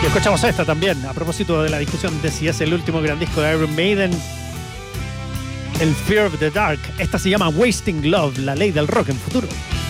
Y escuchamos esta también, a propósito de la discusión de si es el último gran disco de Iron Maiden, el Fear of the Dark. Esta se llama Wasting Love, la ley del rock en futuro.